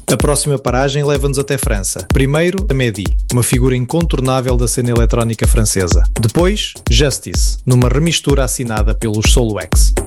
A próxima paragem leva-nos até França. Primeiro, a Mehdi, uma figura incontornável da cena eletrónica francesa. Depois, Justice, numa remistura assinada pelos Soulwax.